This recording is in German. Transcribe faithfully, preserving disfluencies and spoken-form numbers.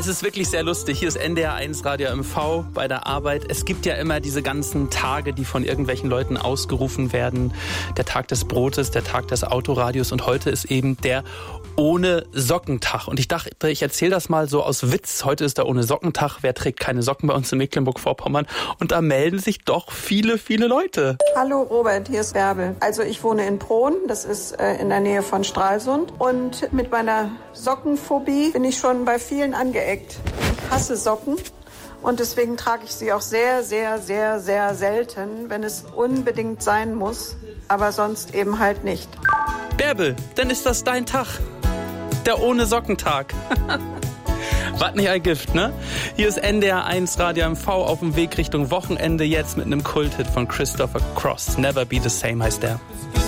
Es ist wirklich sehr lustig. Hier ist N D R eins Radio M V bei der Arbeit. Es gibt ja immer diese ganzen Tage, die von irgendwelchen Leuten ausgerufen werden. Der Tag des Brotes, der Tag des Autoradios und heute ist eben der ohne Sockentag. Und ich dachte, ich erzähle das mal so aus Witz. Heute ist der ohne Sockentag. Wer trägt keine Socken bei uns in Mecklenburg-Vorpommern? Und da melden sich doch viele, viele Leute. Hallo Robert, hier ist Bärbel. Also ich wohne in Prohn, das ist äh, in der Nähe von Stralsund. Und mit meiner Sockenphobie bin ich schon bei vielen angeeckt. Ich hasse Socken. Und deswegen trage ich sie auch sehr, sehr, sehr, sehr selten, wenn es unbedingt sein muss. Aber sonst eben halt nicht. Bärbel, dann ist das dein Tag. Der ohne Sockentag. Was nicht ein Gift, ne? Hier ist N D R eins Radio M V auf dem Weg Richtung Wochenende, jetzt mit einem Kulthit von Christopher Cross. Never Be the Same heißt der.